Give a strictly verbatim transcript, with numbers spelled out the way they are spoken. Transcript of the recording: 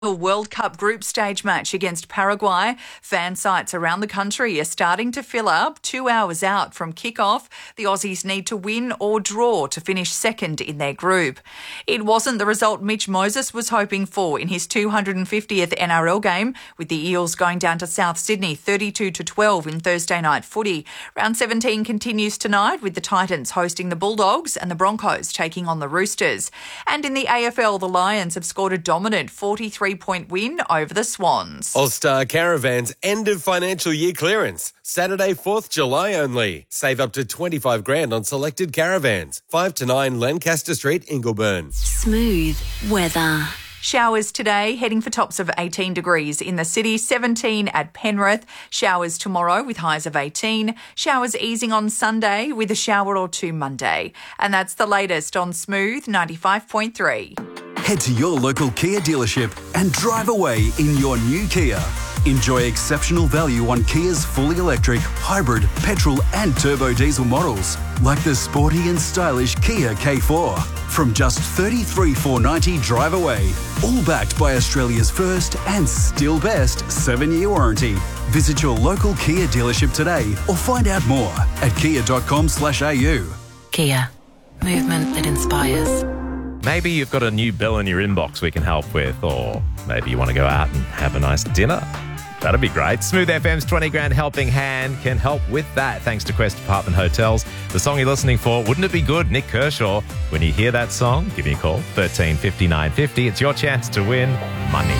A World Cup group stage match against Paraguay. Fan sites around the country are starting to fill up. Two hours out from kick-off, the Aussies need to win or draw to finish second in their group. It wasn't the result Mitch Moses was hoping for in his two hundred fiftieth N R L game, with the Eels going down to South Sydney thirty-two to twelve in Thursday night footy. Round seventeen continues tonight with the Titans hosting the Bulldogs and the Broncos taking on the Roosters. And in the A F L, the Lions have scored a dominant forty-three point win over the Swans. All-Star Caravan's end of financial year clearance. Saturday, fourth of July only. Save up to twenty-five grand on selected caravans. five to nine Lancaster Street, Ingleburn. Smooth weather. Showers today, heading for tops of eighteen degrees in the city, seventeen at Penrith. Showers tomorrow with highs of eighteen. Showers easing on Sunday with a shower or two Monday. And that's the latest on Smooth ninety-five point three. Head to your local Kia dealership and drive away in your new Kia. Enjoy exceptional value on Kia's fully electric, hybrid, petrol and turbo diesel models, like the sporty and stylish Kia K four. From just thirty-three thousand four hundred ninety dollars drive away, all backed by Australia's first and still best seven-year warranty. Visit your local Kia dealership today or find out more at kia dot com slash a u. Kia. Movement that inspires. Maybe you've got a new bill in your inbox we can help with, or maybe you want to go out and have a nice dinner. That'd be great. Smooth F M's twenty grand helping hand can help with that, thanks to Quest Apartment Hotels. The song you're listening for, wouldn't it be good? Nick Kershaw. When you hear that song, give me a call, thirteen fifty-nine fifty. It's your chance to win money.